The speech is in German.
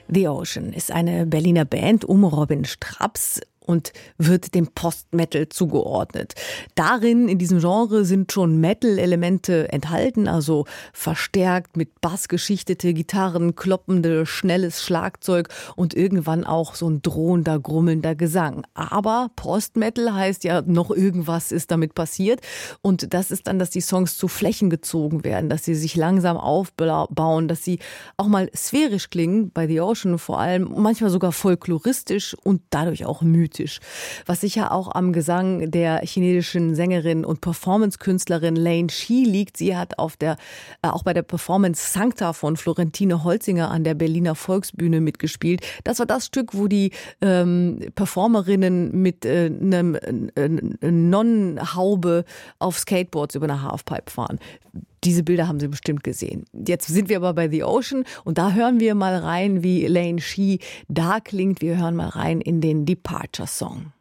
The Ocean ist eine Berliner Band um Robin Straps und wird dem Post-Metal zugeordnet. Darin, in diesem Genre, sind schon Metal-Elemente enthalten, also verstärkt mit Bass geschichtete Gitarren, kloppende, schnelles Schlagzeug und irgendwann auch so ein drohender, grummelnder Gesang. Aber Post-Metal heißt ja, noch irgendwas ist damit passiert. Und das ist dann, dass die Songs zu Flächen gezogen werden, dass sie sich langsam aufbauen, dass sie auch mal sphärisch klingen, bei The Ocean vor allem, manchmal sogar folkloristisch und dadurch auch mythisch. Was sicher auch am Gesang der chinesischen Sängerin und Performance-Künstlerin Lane Shi liegt. Sie hat auch bei der Performance Sancta von Florentine Holzinger an der Berliner Volksbühne mitgespielt. Das war das Stück, wo die Performerinnen mit einem Nonnenhaube auf Skateboards über eine Halfpipe fahren. Diese Bilder haben Sie bestimmt gesehen. Jetzt sind wir aber bei The Ocean und da hören wir mal rein, wie Lane Shi da klingt. Wir hören mal rein in den Departure Song.